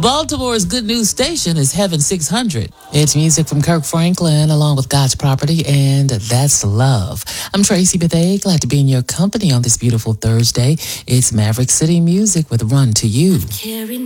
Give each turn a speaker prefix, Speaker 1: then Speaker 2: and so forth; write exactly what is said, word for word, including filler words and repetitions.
Speaker 1: Baltimore's good news station is Heaven six hundred. It's music from Kirk Franklin along with God's Property, and that's love. I'm Tracy Bethay, glad to be in your company on this beautiful Thursday. It's Maverick City Music with Run to You.